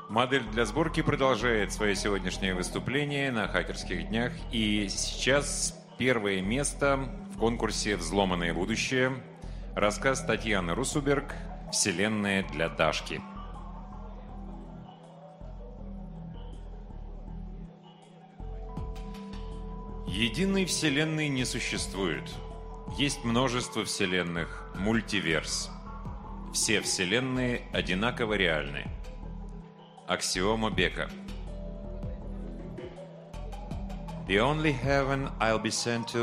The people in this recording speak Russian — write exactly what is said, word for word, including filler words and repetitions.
Модель для сборки продолжает свое сегодняшнее выступление на хакерских днях. И сейчас первое место в конкурсе «Взломанное будущее». Рассказ Татьяны Русуберг «Вселенная для Дашки». Единой вселенной не существует. Есть множество вселенных, мультиверс. Все вселенные одинаково реальны. Аксиома Бека. The only heaven I'll be sent to